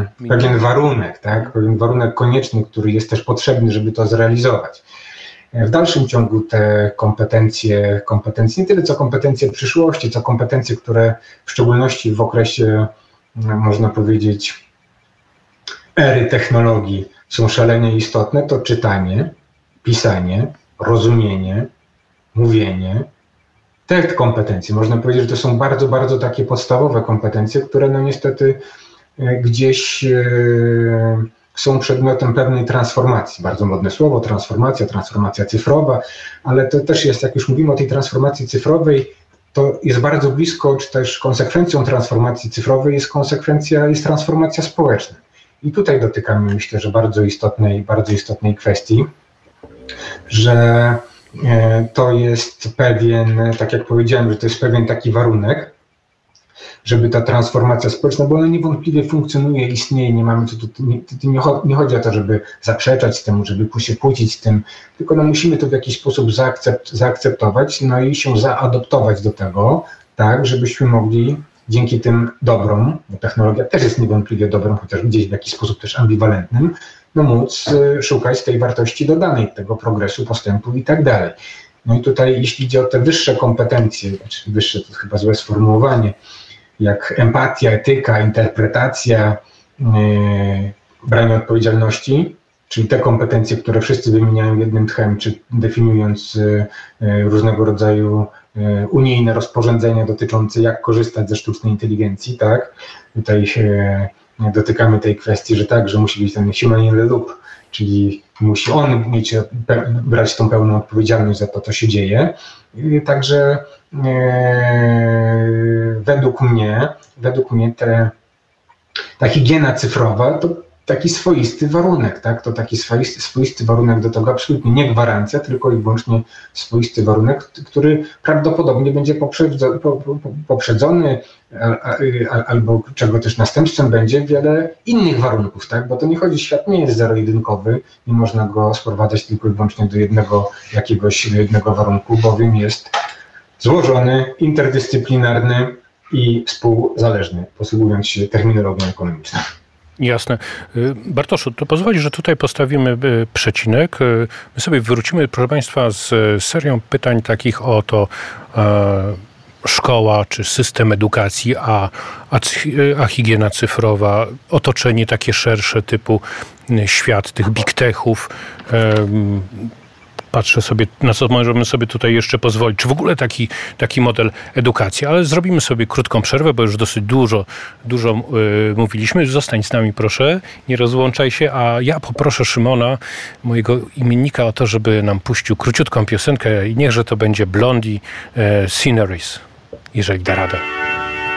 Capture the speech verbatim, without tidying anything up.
pewien warunek, tak? Pewien warunek konieczny, który jest też potrzebny, żeby to zrealizować. W dalszym ciągu te kompetencje, kompetencje nie tyle co kompetencje przyszłości, co kompetencje, które w szczególności w okresie, można powiedzieć, ery technologii są szalenie istotne, to czytanie, pisanie, rozumienie, mówienie. Te kompetencje, można powiedzieć, że to są bardzo, bardzo takie podstawowe kompetencje, które no niestety gdzieś są przedmiotem pewnej transformacji. Bardzo modne słowo, transformacja, transformacja cyfrowa, ale to też jest, jak już mówimy o tej transformacji cyfrowej, to jest bardzo blisko, czy też konsekwencją transformacji cyfrowej jest konsekwencja, jest transformacja społeczna. I tutaj dotykamy, myślę, że bardzo istotnej, bardzo istotnej kwestii, że to jest pewien, tak jak powiedziałem, że to jest pewien taki warunek, żeby ta transformacja społeczna, bo ona niewątpliwie funkcjonuje, istnieje, nie mamy, tu, nie, nie, nie chodzi o to, żeby zaprzeczać temu, żeby się kłócić z tym, tylko no musimy to w jakiś sposób zaakcept, zaakceptować, no i się zaadoptować do tego, tak, żebyśmy mogli dzięki tym dobrom, bo technologia też jest niewątpliwie dobrem, chociaż gdzieś w jakiś sposób też ambiwalentnym, no móc szukać tej wartości dodanej, tego progresu, postępu i tak dalej. No i tutaj, jeśli idzie o te wyższe kompetencje, znaczy wyższe to chyba złe sformułowanie, jak empatia, etyka, interpretacja, yy, branie odpowiedzialności, czyli te kompetencje, które wszyscy wymieniają jednym tchem, czy definiując yy, różnego rodzaju yy, unijne rozporządzenia dotyczące jak korzystać ze sztucznej inteligencji, tak? Tutaj yy, dotykamy tej kwestii, że tak, że musi być ten human in the loop, czyli musi on mieć, brać tą pełną odpowiedzialność za to, co się dzieje. Także e, według mnie, według mnie te, ta higiena cyfrowa to taki swoisty warunek, tak? To taki swoisty, swoisty warunek do tego, absolutnie nie gwarancja, tylko i wyłącznie swoisty warunek, który prawdopodobnie będzie poprzedzony, poprzedzony albo czego też następstwem będzie wiele innych warunków, tak? Bo to nie chodzi, świat nie jest zero-jedynkowy, nie można go sprowadzać tylko i wyłącznie do jednego jakiegoś jednego warunku, bowiem jest złożony, interdyscyplinarny i współzależny, posługując się terminologią ekonomiczną. Jasne. Bartoszu, to pozwoli, że tutaj postawimy przecinek. My sobie wrócimy, proszę Państwa, z serią pytań takich o to e, szkoła czy system edukacji, a, a, a higiena cyfrowa, otoczenie takie szersze typu świat tych big techów. E, Patrzę sobie, na co możemy sobie tutaj jeszcze pozwolić. Czy w ogóle taki, taki model edukacji? Ale zrobimy sobie krótką przerwę, bo już dosyć dużo, dużo yy, mówiliśmy. Zostań z nami, proszę. Nie rozłączaj się. A ja poproszę Szymona, mojego imiennika, o to, żeby nam puścił króciutką piosenkę i niechże to będzie Blondie, yy, Sceneries, jeżeli da radę.